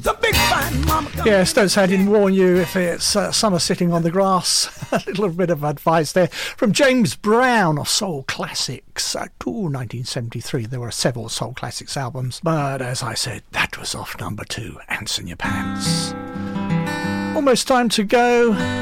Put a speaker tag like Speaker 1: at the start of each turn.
Speaker 1: a big fine mama.
Speaker 2: Yes, don't say I didn't warn you if it's summer sitting on the grass. A little bit of advice there from James Brown of Soul Classics. 1973. There were several Soul Classics albums, but as I said, that was off number 2, Ants in Your Pants. Almost time to go.